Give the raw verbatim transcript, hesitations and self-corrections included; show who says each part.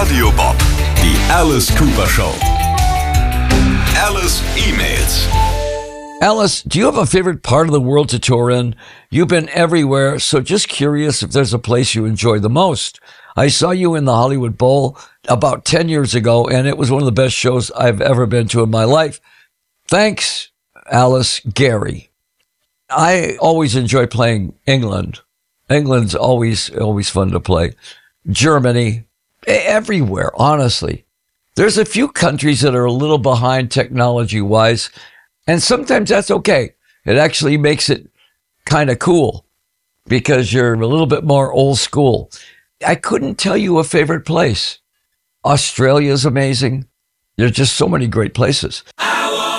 Speaker 1: Radio Bob, die Alice Cooper Show. Alice emails.
Speaker 2: Alice, do you have a favorite part of the world to tour in? You've been everywhere, so just curious if there's a place you enjoy the most. I saw you in the Hollywood Bowl about ten years ago, and it was one of the best shows I've ever been to in my life. Thanks, Alice. Gary. I always enjoy playing England. England's always, always fun to play. Germany, everywhere, honestly. There's a few countries that are a little behind technology-wise, and sometimes that's okay. It actually makes it kind of cool because you're a little bit more old school. I couldn't tell you a favorite place. Australia's amazing. There's just so many great places.